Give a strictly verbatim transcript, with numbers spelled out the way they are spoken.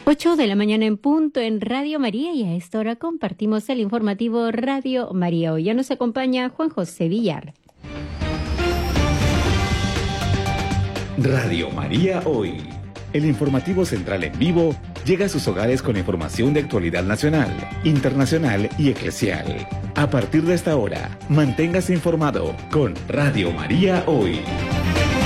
ocho de la mañana en punto en Radio María, y a esta hora compartimos el informativo Radio María. Hoy ya nos acompaña Juan José Villar. Radio María Hoy. El informativo central en vivo llega a sus hogares con información de actualidad nacional, internacional y eclesial. A partir de esta hora, manténgase informado con Radio María Hoy.